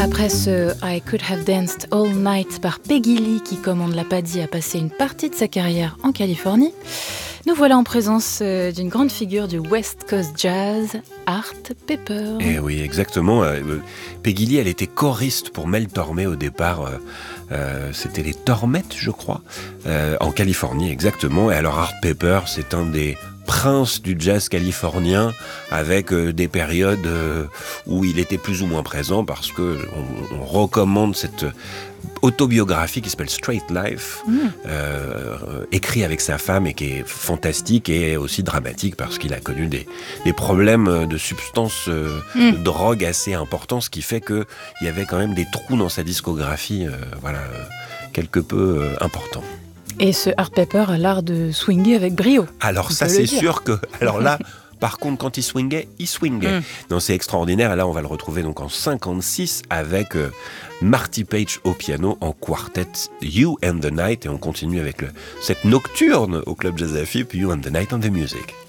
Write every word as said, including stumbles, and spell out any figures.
Après ce I Could Have Danced All Night par Peggy Lee qui, comme on ne l'a pas dit, a passé une partie de sa carrière en Californie, nous voilà en présence euh, d'une grande figure du West Coast Jazz, Art Pepper. Eh oui, exactement. Euh, Peggy Lee, elle était choriste pour Mel Tormé au départ. Euh, euh, c'était les Tormettes, je crois, euh, en Californie, exactement. Et alors Art Pepper, c'est un des prince du jazz californien, avec euh, des périodes euh, où il était plus ou moins présent, parce que on, on recommande cette autobiographie qui s'appelle Straight Life, mmh. euh, écrit avec sa femme et qui est fantastique et aussi dramatique parce qu'il a connu des, des problèmes de substances, euh, mmh. de drogue assez importants, ce qui fait qu'il y avait quand même des trous dans sa discographie, euh, voilà, euh, quelque peu euh, importants. Et ce Art Pepper a l'art de swinger avec brio. Alors ça, c'est sûr que... Alors là, par contre, quand il swingait, il swingait. Mm. Donc c'est extraordinaire. Et là, on va le retrouver donc en cinquante-six avec euh, Marty Page au piano en quartet, You and the Night. Et on continue avec le, cette nocturne au Club Jazz Afib, You and the Night on the Music.